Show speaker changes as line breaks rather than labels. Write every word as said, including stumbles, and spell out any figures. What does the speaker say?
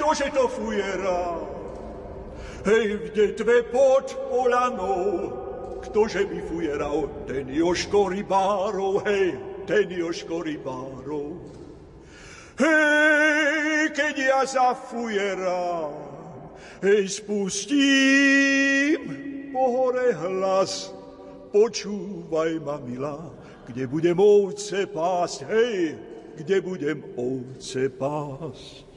akože to fujera. Hej, v detve pod polanou, ktože by fujeral, ten Jožko Rybárov, hej, ten Jožko Rybárov. Hej, keď ja zafujerám, hej, spustím po hore hlas, počúvaj ma, milá, kde budem ovce pásť, hej, kde budem ovce pásť.